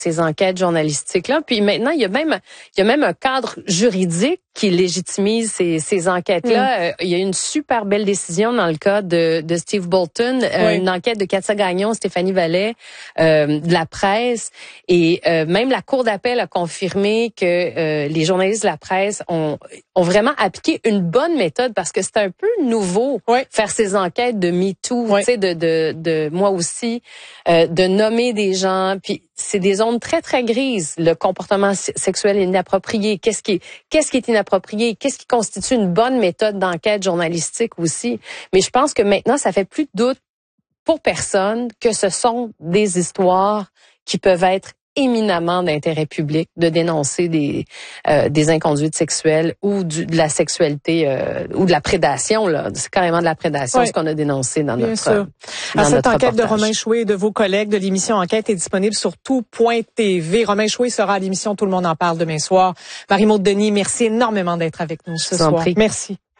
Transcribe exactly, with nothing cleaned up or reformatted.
ces enquêtes journalistiques-là. Puis maintenant, il y a même, il y a même un cadre juridique qui légitimise ces, ces enquêtes-là. Mm. Euh, il y a une super belle décision dans le cas de, de Steve Bolton, oui. euh, une enquête de Katia Gagnon, Stéphanie Vallet, euh, de la presse. Et euh, même la Cour d'appel a confirmé que euh, les journalistes de la presse ont, ont vraiment appliqué une bonne méthode parce que c'est un peu nouveau oui. faire ces enquêtes de MeToo, oui. tu sais, de, de, de moi aussi, euh, de nommer des gens. Puis c'est des zones très, très grises. Le comportement sexuel inapproprié. Qu'est-ce qui est, qu'est-ce qui est inapproprié? Qu'est-ce qui constitue une bonne méthode d'enquête journalistique aussi? Mais je pense que maintenant, ça fait plus de doute pour personne que ce sont des histoires qui peuvent être éminemment d'intérêt public de dénoncer des euh, des inconduites sexuelles ou du, de la sexualité euh, ou de la prédation là, c'est carrément de la prédation oui. ce qu'on a dénoncé dans Bien notre sûr. dans Alors, cette notre enquête reportage. de Romain Chouet et de vos collègues de l'émission Enquête est disponible sur tout point T V. Romain Chouet sera à l'émission Tout le monde en parle demain soir. Marie-Maude Denis, merci énormément d'être avec nous ce soir. Merci.